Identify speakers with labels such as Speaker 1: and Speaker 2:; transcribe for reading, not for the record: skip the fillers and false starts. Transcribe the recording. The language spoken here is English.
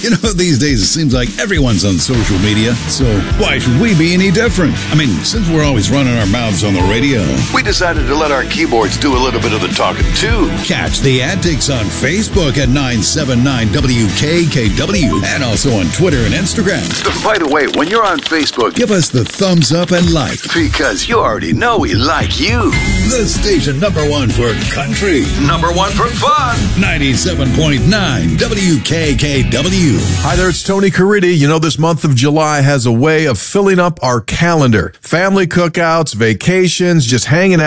Speaker 1: You know, these days it seems like everyone's on social media, so why should we be any different? I mean, since we're always running our mouths on the radio,
Speaker 2: we decided to let our keyboards do a little bit of the talking, too.
Speaker 1: Catch the antics on Facebook at 979WKKW and also on Twitter and Instagram.
Speaker 2: By the way, when you're on Facebook,
Speaker 1: give us the thumbs up and like.
Speaker 2: Because you already know we like you.
Speaker 1: The station #1 for country.
Speaker 2: #1 for fun.
Speaker 1: 97.9 WKKW.
Speaker 3: Hi there, it's Tony Caridi. You know, this month of July has a way of filling up our calendar. Family cookouts, vacations, just hanging out.